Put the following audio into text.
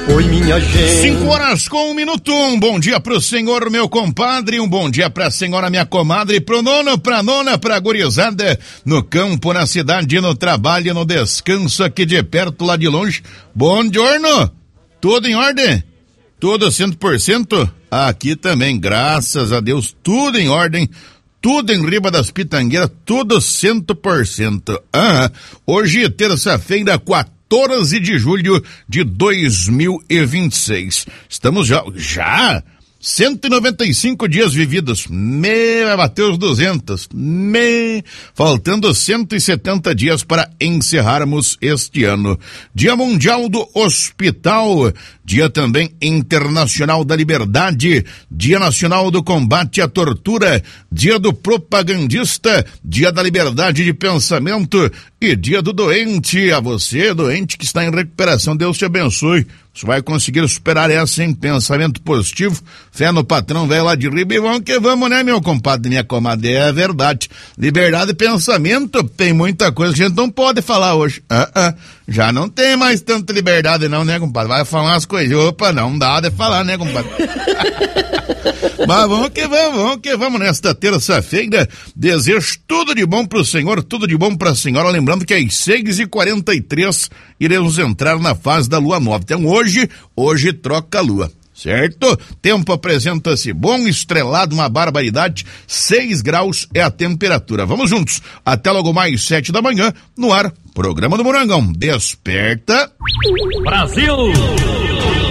Oi, minha gente. 5:01. Um bom dia pro senhor, meu compadre. Um bom dia pra senhora, minha comadre. Pro nono, pra nona, pra gurizada. No campo, na cidade, no trabalho, no descanso, aqui de perto, lá de longe. Bom giorno. Tudo em ordem? Tudo 100%? Aqui também, graças a Deus, tudo em ordem. Tudo em riba das pitangueiras, tudo 100%. Hoje, terça-feira, 14 de julho de 2026. Estamos já 195 dias vividos. Vai bater os 200. Faltando 170 dias para encerrarmos este ano. Dia Mundial do Hospital. Dia também Internacional da Liberdade. Dia Nacional do Combate à Tortura. Dia do Propagandista. Dia da Liberdade de Pensamento. E dia do doente. A você, doente que está em recuperação, Deus te abençoe. Você vai conseguir superar essa em pensamento positivo, fé no patrão velho lá de riba e vamos que vamos, né, meu compadre, minha comadre? É verdade. Liberdade de pensamento, tem muita coisa que a gente não pode falar hoje. Já não tem mais tanta liberdade não, né, compadre? Vai falar umas coisas, opa, não dá de falar, né, compadre? Mas vamos que vamos nesta terça-feira. Desejo tudo de bom pro senhor, tudo de bom pra senhora. Lembrando que às 6h43 iremos entrar na fase da lua nova. Então hoje troca a lua, certo? Tempo apresenta-se bom, estrelado, uma barbaridade. 6 graus é a temperatura. Vamos juntos, até logo mais 7 da manhã, no ar, programa do Morangão. Desperta Brasil!